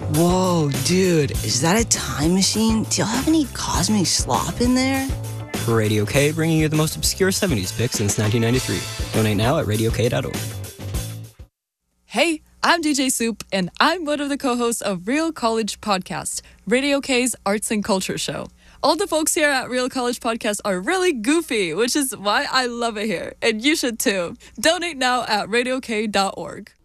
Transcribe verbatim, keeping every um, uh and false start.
Whoa, dude, is that a time machine? Do y'all have any cosmic slop in there? Radio K, bringing you the most obscure seventies picks since nineteen ninety-three. Donate now at radio k dot org. Hey, I'm D J Soup, and I'm one of the co-hosts of Real College Podcast, Radio K's arts and culture show. All the folks here at Real College Podcast are really goofy, which is why I love it here, and you should too. Donate now at radio k dot org.